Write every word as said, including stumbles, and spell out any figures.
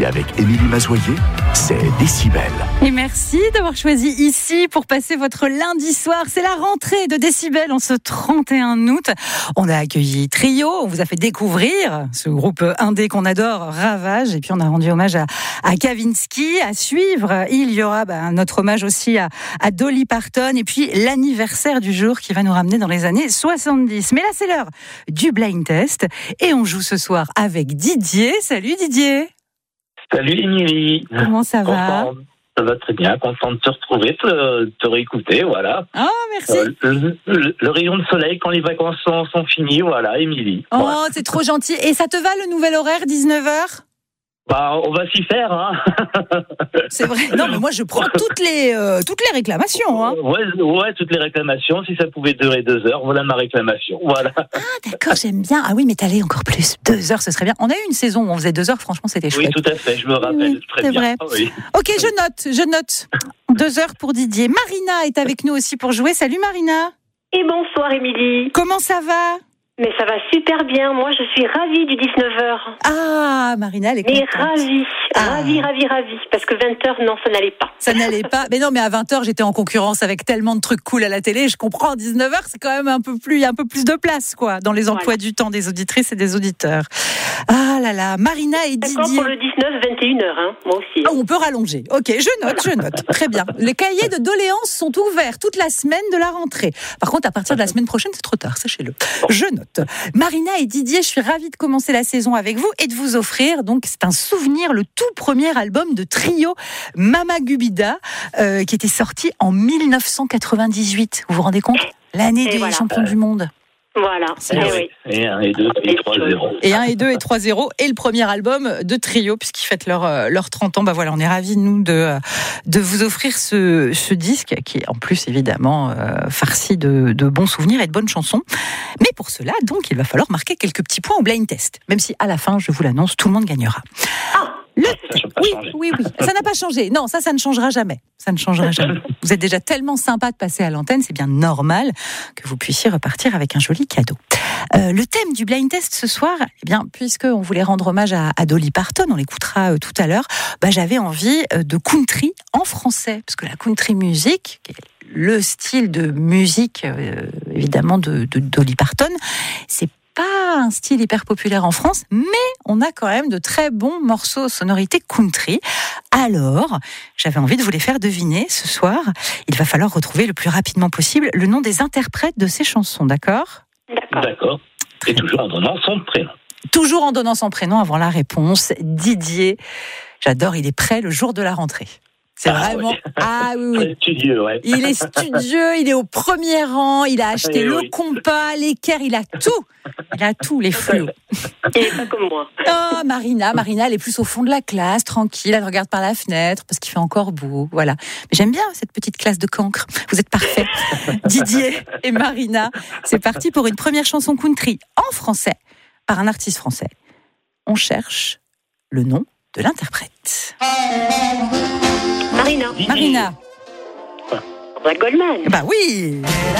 Ici, avec Émilie Mazoyer, c'est Décibel. Et merci d'avoir choisi Ici pour passer votre lundi soir. C'est la rentrée de Décibel en ce trente et un août. On a accueilli Trio, on vous a fait découvrir ce groupe indé qu'on adore, Ravage. Et puis on a rendu hommage à, à Kavinsky. À suivre, il y aura bah, notre hommage aussi à, à Dolly Parton. Et puis l'anniversaire du jour qui va nous ramener dans les années soixante-dix. Mais là, c'est l'heure du blind test. Et on joue ce soir avec Didier. Salut Didier. Salut Émilie. Comment ça va? Content, ça va très bien, content de te retrouver, de te réécouter, voilà. Oh, merci. Euh, le, le, le rayon de soleil quand les vacances sont, sont finies, voilà, Émilie. Oh, voilà. c'est trop gentil. Et ça te va le nouvel horaire, dix-neuf heures? Bah, on va s'y faire, hein. C'est vrai. Non, mais moi, je prends toutes les, euh, toutes les réclamations, hein. Ouais, ouais, toutes les réclamations. Si ça pouvait durer deux heures, voilà ma réclamation. Voilà. Ah, d'accord, j'aime bien. Ah oui, mais t'allais encore plus. Deux heures, ce serait bien. On a eu une saison où on faisait deux heures, franchement, c'était chouette. Oui, tout à fait, je me rappelle. Oui, très c'est bien. vrai. Ah, oui. Ok, je note, je note. Deux heures pour Didier. Marina est avec nous aussi pour jouer. Salut Marina. Et bonsoir Émilie. Comment ça va? Mais ça va super bien, moi je suis ravie du dix-neuf heures. Ah, Marina, elle est Mais contente. ravie, Ah. ravie, ravie, ravie. Parce que vingt heures, non, ça n'allait pas. Ça n'allait pas. Mais non, mais à vingt heures, j'étais en concurrence avec tellement de trucs cool à la télé. Je comprends, à dix-neuf heures, c'est quand même un peu plus, il y a un peu plus de place, quoi, dans les emplois Voilà. du temps des auditrices et des auditeurs. Ah là là, Marina et D'accord Didier. pour le dix-neuf, vingt et une heures, hein, moi aussi. Ah, on peut rallonger. Ok, je note, je note. Très bien. Les cahiers de doléances sont ouverts toute la semaine de la rentrée. Par contre, à partir de la semaine prochaine, c'est trop tard, sachez-le. Je note. Marina et Didier, je suis ravie de commencer la saison avec vous et de vous offrir, donc, c'est un souvenir, le tout premier album de Trio, Mama Gubida, euh, qui était sorti en dix-neuf cent quatre-vingt-dix-huit. Vous vous rendez compte? L'année Et des voilà. champions du monde. Voilà, C'est eh vrai. oui. Et un, et deux, et trois, zéro. Et un, et deux, et trois, zéro. Et le premier album de Trio, puisqu'ils fêtent leurs euh, leurs trente ans. Bah voilà, on est ravis, nous, de, de vous offrir ce, ce disque, qui est en plus, évidemment, euh, farci de, de bons souvenirs et de bonnes chansons. Mais pour cela, donc, il va falloir marquer quelques petits points au blind test. Même si, à la fin, je vous l'annonce, tout le monde gagnera. Le... Ça n'a pas Oui, changé. oui, oui. Ça n'a pas changé. Non, ça, ça ne changera jamais. Ça ne changera jamais. Vous êtes déjà tellement sympa de passer à l'antenne, c'est bien normal que vous puissiez repartir avec un joli cadeau. Euh, le thème du blind test ce soir, eh bien, puisqu'on voulait rendre hommage à, à Dolly Parton, on l'écoutera euh, tout à l'heure, bah, j'avais envie euh, de country en français, parce que la country music, qui est le style de musique, euh, évidemment, de, de Dolly Parton, c'est pas un style hyper populaire en France, mais on a quand même de très bons morceaux sonorités country. Alors, j'avais envie de vous les faire deviner ce soir. Il va falloir retrouver le plus rapidement possible le nom des interprètes de ces chansons, d'accord ? D'accord. D'accord. Et toujours en donnant son prénom. Toujours en donnant son prénom avant la réponse. Didier, j'adore, il est prêt le jour de la rentrée. C'est Ah, vraiment... oui. Ah oui, oui. Très studieux, ouais. Il est studieux, il est au premier rang, il a acheté Oui, le oui. compas, l'équerre, il a tout. Il a tout, les fluos. Il n'est pas comme moi. Oh, Marina, Marina, elle est plus au fond de la classe, tranquille, elle regarde par la fenêtre parce qu'il fait encore beau, voilà. Mais j'aime bien cette petite classe de cancre. Vous êtes parfaits. Didier et Marina, c'est parti pour une première chanson country en français par un artiste français. On cherche le nom de l'interprète. Marina. Marina. Brad Goldman. Bah oui.